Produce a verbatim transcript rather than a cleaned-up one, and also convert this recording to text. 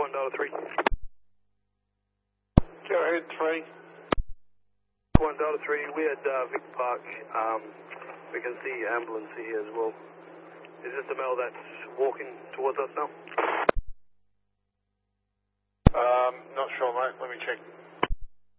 one Delta three. Go ahead, three. one Delta three, we at uh, Vic Park. Um, we can see ambulance here as well. Is this the male that's walking towards us now? Um, not sure, mate. Let me check.